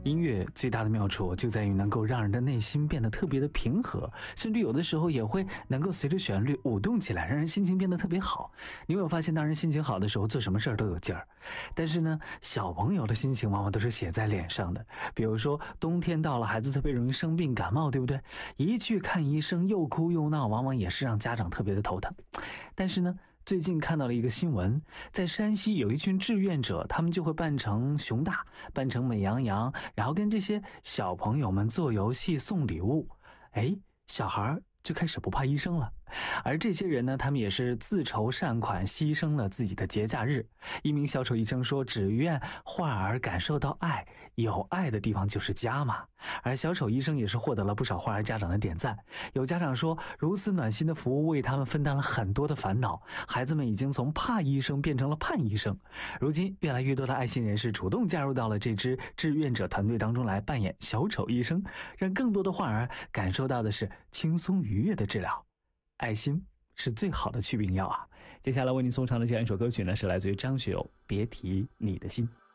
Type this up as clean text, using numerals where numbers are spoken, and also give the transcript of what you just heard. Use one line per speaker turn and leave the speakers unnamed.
音乐最大的妙处就在于能够让人的内心变得特别的平和，甚至有的时候也会能够随着旋律舞动起来，让人心情变得特别好。你有没有发现，当人心情好的时候，做什么事儿都有劲儿？但是呢，小朋友的心情往往都是写在脸上的。比如说，冬天到了，孩子特别容易生病感冒，对不对？一去看医生，又哭又闹，往往也是让家长特别的头疼。但是呢，最近看到了一个新闻，在山西有一群志愿者，他们就会扮成熊大，扮成美羊羊，然后跟这些小朋友们做游戏送礼物。小孩就开始不怕医生了。而这些人呢，他们也是自筹善款，牺牲了自己的节假日。一名小丑医生说，只愿患儿感受到爱，有爱的地方就是家嘛。而小丑医生也是获得了不少患儿家长的点赞。有家长说，如此暖心的服务为他们分担了很多的烦恼，孩子们已经从怕医生变成了盼医生。如今越来越多的爱心人士主动加入到了这支志愿者团队当中来扮演小丑医生，让更多的患儿感受到的是轻松愉悦的治疗。爱心是最好的祛病药啊！接下来为您送上的这样一首歌曲呢，是来自于张学友《别提你的心》。